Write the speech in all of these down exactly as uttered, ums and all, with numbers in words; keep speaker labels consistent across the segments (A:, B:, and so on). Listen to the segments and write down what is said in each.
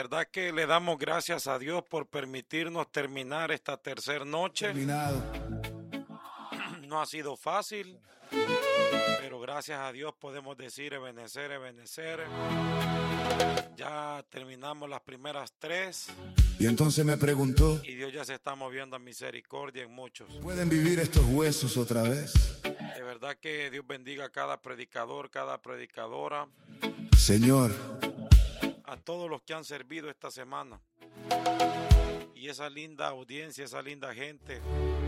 A: verdad que le damos gracias a Dios por permitirnos terminar esta tercera noche.
B: Terminado.
A: No ha sido fácil, pero gracias a Dios podemos decir Ebenecer, Ebenecer. Ya terminamos las primeras tres.
B: Y entonces me preguntó,
A: Y Dios ya se está moviendo a misericordia en muchos.
B: ¿pueden vivir estos huesos otra vez?
A: De verdad que Dios bendiga a cada predicador, cada predicadora,
B: Señor,
A: a todos los que han servido esta semana. Y esa linda audiencia, esa linda gente,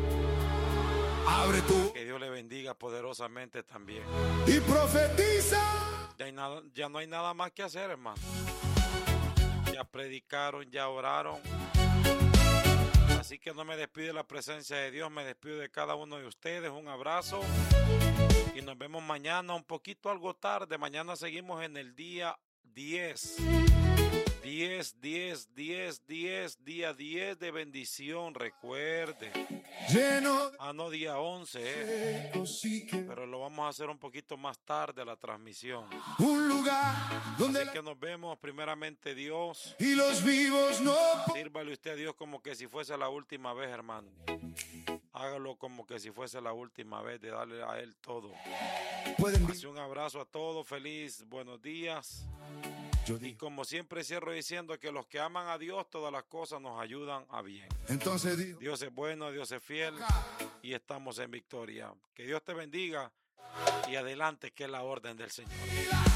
B: abre tu
A: que Dios le bendiga poderosamente también.
B: y profetiza.
A: Ya, hay nada, ya no hay nada más que hacer, hermano. Ya predicaron, ya oraron. Así que no me despido de la presencia de Dios, me despido de cada uno de ustedes. Un abrazo y nos vemos mañana, un poquito algo tarde. Mañana seguimos en el día diez. diez, diez, diez, diez, día diez de bendición, recuerde.
B: Lleno
A: Ah, no, día once, eh.
B: de cosique.
A: Pero lo vamos a hacer un poquito más tarde la transmisión.
B: Un lugar donde
A: Así que nos vemos, primeramente Dios.
B: y los vivos no
A: Sírvale usted a Dios como que si fuese la última vez, hermano. Hágalo como que si fuese la última vez de darle a Él todo.
B: pueden vivir.
A: Así un abrazo a todos, feliz, buenos días.
B: Yo
A: Y
B: digo,
A: como siempre cierro diciendo que los que aman a Dios, todas las cosas nos ayudan a bien.
B: entonces digo,
A: Dios es bueno, Dios es fiel y estamos en victoria. Que Dios te bendiga y adelante que es la orden del Señor.